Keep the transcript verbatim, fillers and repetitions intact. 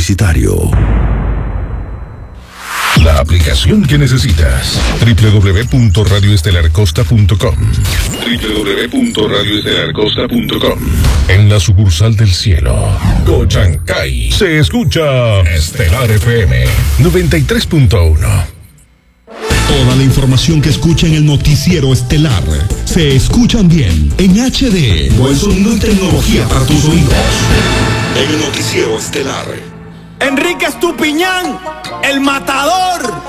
publicitario. La aplicación que necesitas. doble u doble u doble u punto radio estelar costa punto com. doble u doble u doble u punto radio estelar costa punto com. En la sucursal del cielo, Cochancay, se escucha Estelar F M noventa y tres punto uno. Toda la información que escucha en el noticiero estelar se escuchan bien en H D. Buen sonido y tecnología para tus oídos. En el noticiero estelar. Enrique Estupiñán, el matador.